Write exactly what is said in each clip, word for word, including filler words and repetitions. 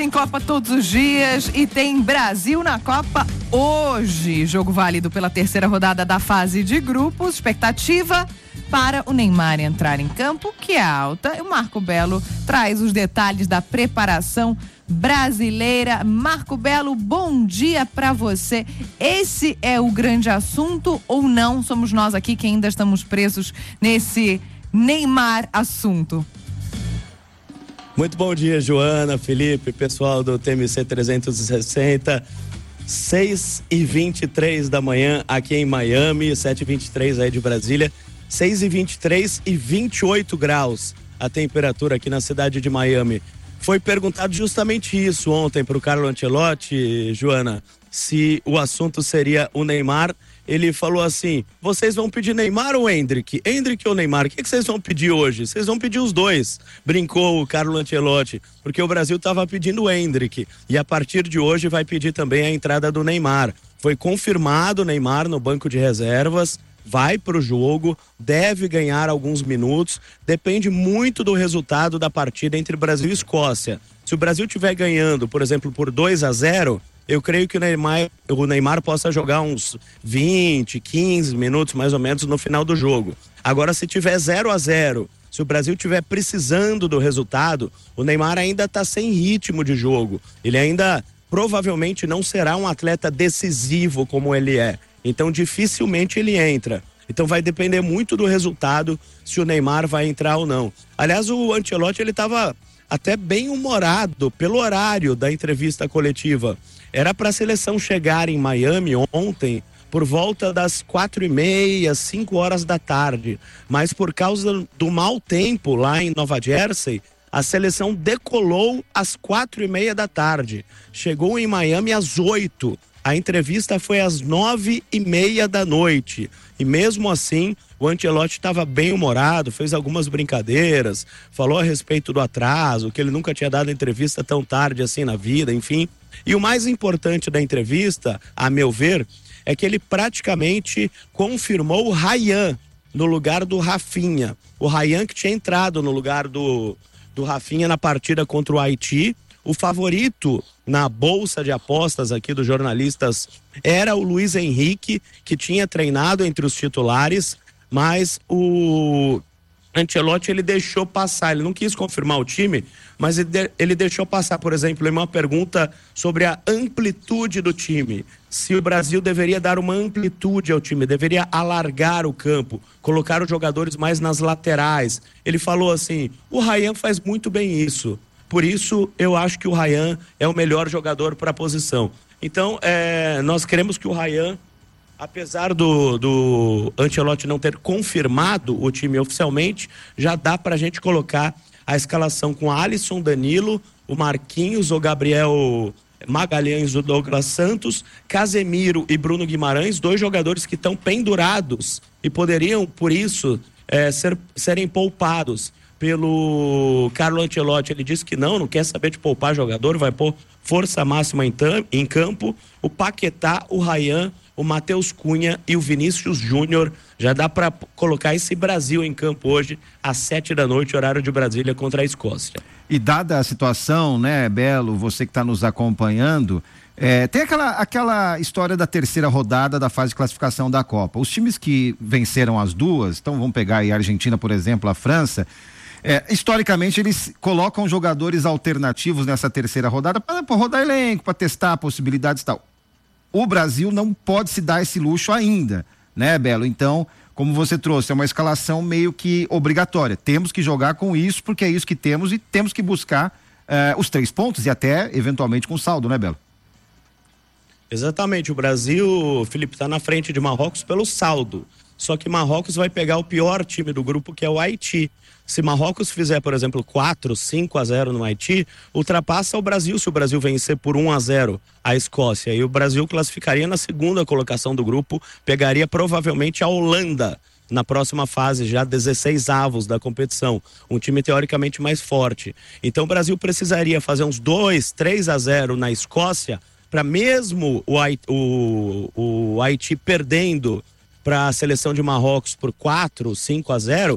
Tem Copa todos os dias e tem Brasil na Copa hoje. Jogo válido pela terceira rodada da fase de grupos. Expectativa para o Neymar entrar em campo, que é alta. E o Marco Belo traz os detalhes da preparação brasileira. Marco Belo, bom dia para você. Esse é o grande assunto ou não? Somos nós aqui que ainda estamos presos nesse Neymar assunto. Muito bom dia, Joana, Felipe, pessoal do T M C trezentos e sessenta. seis e vinte e três da manhã aqui em Miami, sete e vinte e três aí de Brasília. seis e vinte e três e vinte e oito graus a temperatura aqui na cidade de Miami. Foi perguntado justamente isso ontem para o Carlo Ancelotti, Joana, se o assunto seria o Neymar. Ele falou assim: vocês vão pedir Neymar ou Endrick? Endrick ou Neymar? O que, que vocês vão pedir hoje? Vocês vão pedir os dois, brincou o Carlo Ancelotti, porque o Brasil estava pedindo o Endrick e a partir de hoje vai pedir também a entrada do Neymar. Foi confirmado o Neymar no banco de reservas, vai para o jogo, deve ganhar alguns minutos, depende muito do resultado da partida entre Brasil e Escócia. Se o Brasil estiver ganhando, por exemplo, por dois a zero, eu creio que o Neymar, o Neymar possa jogar uns vinte, quinze minutos mais ou menos no final do jogo. Agora, se tiver zero a zero, se o Brasil estiver precisando do resultado, o Neymar ainda está sem ritmo de jogo. Ele ainda provavelmente não será um atleta decisivo como ele é. Então, dificilmente ele entra. Então, vai depender muito do resultado se o Neymar vai entrar ou não. Aliás, o Ancelotti, ele estava até bem humorado pelo horário da entrevista coletiva. Era para a seleção chegar em Miami ontem por volta das quatro e meia, cinco horas da tarde. Mas por causa do mau tempo lá em Nova Jersey, a seleção decolou às quatro e meia da tarde. Chegou em Miami às oito. A entrevista foi às nove e meia da noite. E mesmo assim, o Ancelotti estava bem humorado, fez algumas brincadeiras, falou a respeito do atraso, que ele nunca tinha dado entrevista tão tarde assim na vida, enfim. E o mais importante da entrevista, a meu ver, é que ele praticamente confirmou o Ryan no lugar do Rafinha. O Ryan que tinha entrado no lugar do, do Rafinha na partida contra o Haiti. O favorito na bolsa de apostas aqui dos jornalistas era o Luiz Henrique, que tinha treinado entre os titulares, mas o Ancelotti, ele deixou passar, ele não quis confirmar o time, mas ele, de, ele deixou passar, por exemplo, uma pergunta sobre a amplitude do time. Se o Brasil deveria dar uma amplitude ao time, deveria alargar o campo, colocar os jogadores mais nas laterais. Ele falou assim: o Ryan faz muito bem isso. Por isso, eu acho que o Ryan é o melhor jogador para a posição. Então, é, nós queremos que o Ryan, apesar do, do Ancelotti não ter confirmado o time oficialmente, já dá para a gente colocar a escalação com Alisson, Danilo, o Marquinhos, o Gabriel Magalhães, o Douglas Santos, Casemiro e Bruno Guimarães, dois jogadores que estão pendurados e poderiam, por isso, é, ser, serem poupados pelo Carlo Ancelotti. Ele disse que não, não quer saber de poupar jogador, vai pôr força máxima em, tam, em campo. O Paquetá, o Ryan, o Matheus Cunha e o Vinícius Júnior. Já dá para colocar esse Brasil em campo hoje às sete da noite, horário de Brasília, contra a Escócia. E dada a situação, né, Belo, você que está nos acompanhando, é, tem aquela, aquela história da terceira rodada da fase de classificação da Copa. Os times que venceram as duas, então vamos pegar aí a Argentina, por exemplo, a França. É, historicamente eles colocam jogadores alternativos nessa terceira rodada para rodar elenco, para testar possibilidades e tal. O Brasil não pode se dar esse luxo ainda, né, Belo? Então, como você trouxe, é uma escalação meio que obrigatória. Temos que jogar com isso, porque é isso que temos, e temos que buscar eh, os três pontos e até eventualmente com saldo, né, Belo? Exatamente, o Brasil, Felipe, está na frente de Marrocos pelo saldo. Só que Marrocos vai pegar o pior time do grupo, que é o Haiti. Se Marrocos fizer, por exemplo, quatro, cinco a zero no Haiti, ultrapassa o Brasil se o Brasil vencer por um a zero a Escócia. E o Brasil classificaria na segunda colocação do grupo, pegaria provavelmente a Holanda na próxima fase, já dezesseis avos da competição. Um time teoricamente mais forte. Então o Brasil precisaria fazer uns dois, três a zero na Escócia, para mesmo o Haiti, o, o Haiti perdendo para a seleção de Marrocos por quatro, cinco a zero,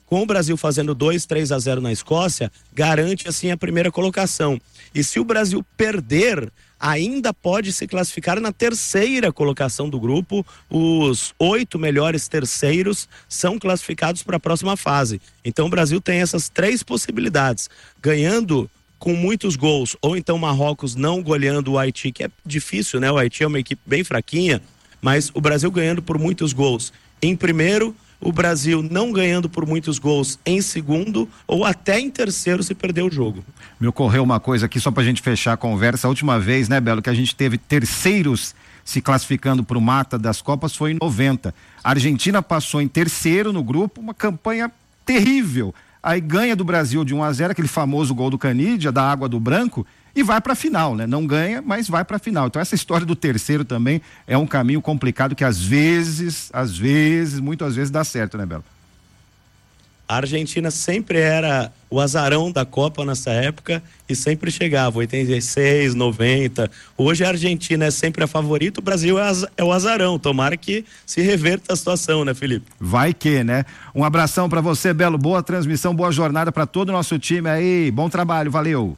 com o Brasil fazendo dois, três a zero na Escócia, garante assim a primeira colocação. E se o Brasil perder, ainda pode se classificar na terceira colocação do grupo. Os oito melhores terceiros são classificados para a próxima fase. Então o Brasil tem essas três possibilidades: ganhando com muitos gols, ou então Marrocos não goleando o Haiti, que é difícil, né? O Haiti é uma equipe bem fraquinha, mas o Brasil ganhando por muitos gols em primeiro, o Brasil não ganhando por muitos gols em segundo, ou até em terceiro se perder o jogo. Me ocorreu uma coisa aqui só pra gente fechar a conversa. A última vez, né, Belo, que a gente teve terceiros se classificando pro mata das Copas foi em noventa. A Argentina passou em terceiro no grupo, uma campanha terrível. Aí ganha do Brasil de um a zero, aquele famoso gol do Canidia, da água do branco, e vai para a final, né? Não ganha, mas vai para a final. Então essa história do terceiro também é um caminho complicado que às vezes, às vezes, muitas vezes dá certo, né, Belo? A Argentina sempre era o azarão da Copa nessa época e sempre chegava, oitenta e seis, noventa. Hoje a Argentina é sempre a favorita, o Brasil é o azarão. Tomara que se reverta a situação, né, Felipe? Vai que, né? Um abração para você, Belo. Boa transmissão, boa jornada para todo o nosso time aí. Bom trabalho, valeu.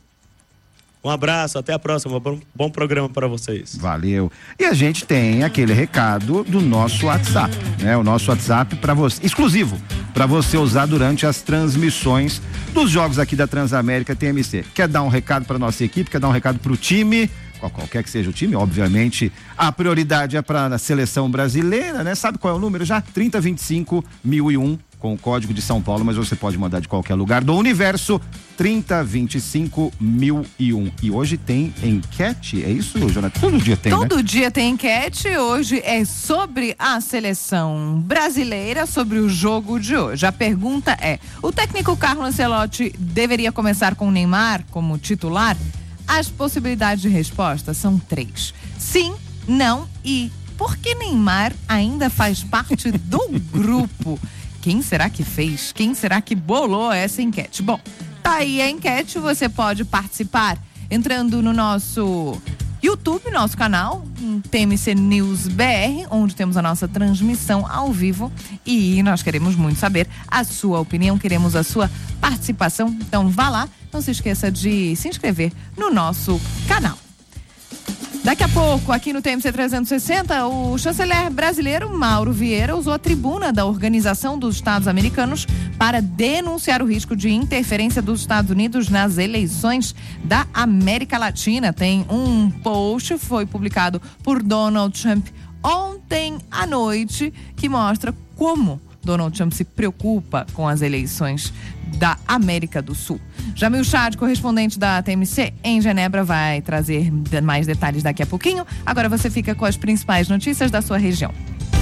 Um abraço, até a próxima, bom, bom programa para vocês. Valeu. E a gente tem aquele recado do nosso WhatsApp, né? O nosso WhatsApp para você, exclusivo, para você usar durante as transmissões dos jogos aqui da Transamérica T M C. Quer dar um recado para nossa equipe, quer dar um recado para o time, qualquer que seja o time, obviamente, a prioridade é para a seleção brasileira, né? Sabe qual é o número já? trinta, vinte e cinco, mil e um, com o código de São Paulo, mas você pode mandar de qualquer lugar do universo, trinta, vinte e cinco, mil e um. E hoje tem enquete, é isso, Jonathan? Todo dia tem, Todo né? dia tem enquete, hoje é sobre a seleção brasileira, sobre o jogo de hoje. A pergunta é, o técnico Carlo Ancelotti deveria começar com o Neymar como titular? As possibilidades de resposta são três. Sim, não e por que Neymar ainda faz parte do grupo? Quem será que fez? Quem será que bolou essa enquete? Bom, tá aí a enquete, você pode participar entrando no nosso YouTube, nosso canal, T M C News B R, onde temos a nossa transmissão ao vivo e nós queremos muito saber a sua opinião, queremos a sua participação, então vá lá, não se esqueça de se inscrever no nosso canal. Daqui a pouco, aqui no T M C trezentos e sessenta, o chanceler brasileiro Mauro Vieira usou a tribuna da Organização dos Estados Americanos para denunciar o risco de interferência dos Estados Unidos nas eleições da América Latina. Tem um post, foi publicado por Donald Trump ontem à noite, que mostra como Donald Trump se preocupa com as eleições da América do Sul. Jamil Chad, correspondente da T M C em Genebra, vai trazer mais detalhes daqui a pouquinho. Agora você fica com as principais notícias da sua região.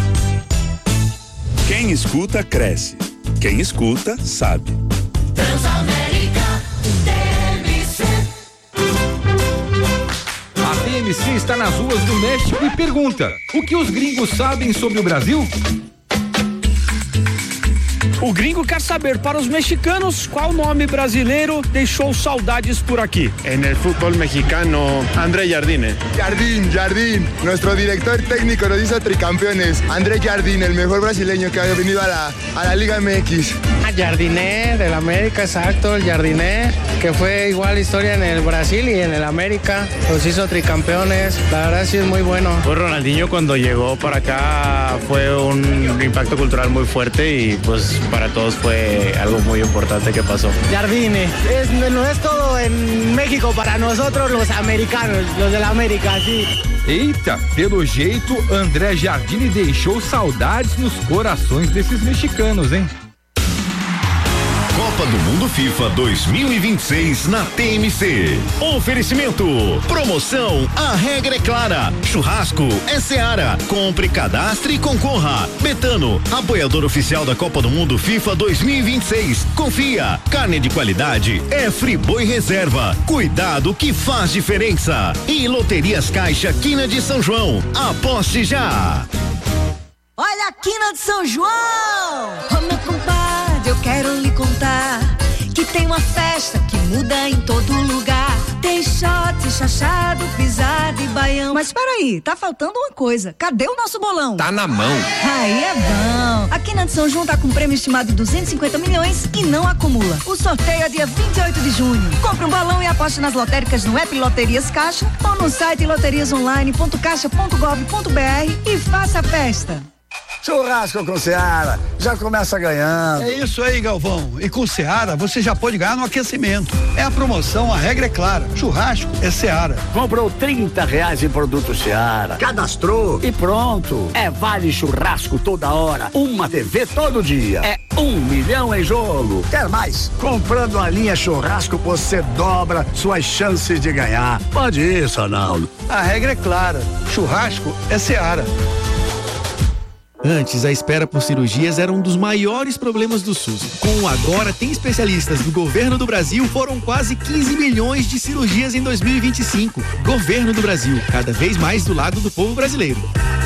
Quem escuta, cresce. Quem escuta, sabe. Transamérica T M C. A T M C está nas ruas do México e pergunta: o que os gringos sabem sobre o Brasil? O gringo quer saber para os mexicanos qual nome brasileiro deixou saudades por aqui. En el fútbol mexicano, André Jardine. Jardín, Jardín, nuestro director técnico nos hizo tricampeones. André Jardín, el mejor brasileño que ha venido a la, a la Liga M X. Jardiné del América, exacto, el Jardiné, que fue igual historia en el Brasil y en el América, los hizo tricampeones, la verdad sí es muy bueno. Pues Ronaldinho cuando llegó para acá fue un impacto cultural muy fuerte y pues para todos fue algo muy importante que pasó. Jardine, es, no es todo en México para nosotros los americanos, los de la América, sí. Eita, pelo jeito, André Jardine deixou saudades nos corações desses mexicanos, hein? Copa do Mundo FIFA dois mil e vinte e seis na T M C. Oferecimento. Promoção. A regra é clara. Churrasco é Seara. Compre, cadastre e concorra. Betano, apoiador oficial da Copa do Mundo FIFA dois mil e vinte e seis. Confia. Carne de qualidade é Friboi Reserva. Cuidado que faz diferença. E Loterias Caixa Quina de São João. Aposte já. Olha a Quina de São João! Ô meu compadre, eu quero lhe contar que tem uma festa que muda em todo lugar. Tem shot, chachado, pisado e baião. Mas peraí, tá faltando uma coisa. Cadê o nosso bolão? Tá na mão. Aí é bom. A Quina de São João tá com um prêmio estimado de duzentos e cinquenta milhões e não acumula. O sorteio é dia vinte e oito de junho. Compre um balão e aposte nas lotéricas no app Loterias Caixa ou no site loterias online ponto caixa ponto gov ponto br e faça a festa. Churrasco com Seara, já começa ganhando. É isso aí, Galvão. E com Seara você já pode ganhar no aquecimento. É a promoção, a regra é clara. Churrasco é Seara. Comprou trinta reais em produto Seara. Cadastrou e pronto. É vale churrasco toda hora. Uma T V todo dia. É um milhão em jogo. Quer mais? Comprando a linha churrasco você dobra suas chances de ganhar. Pode ir, Sonaldo. A regra é clara. Churrasco é Seara. Antes, a espera por cirurgias era um dos maiores problemas do SUS. Com o Agora Tem Especialistas do Governo do Brasil, foram quase quinze milhões de cirurgias em dois mil e vinte e cinco. Governo do Brasil, cada vez mais do lado do povo brasileiro.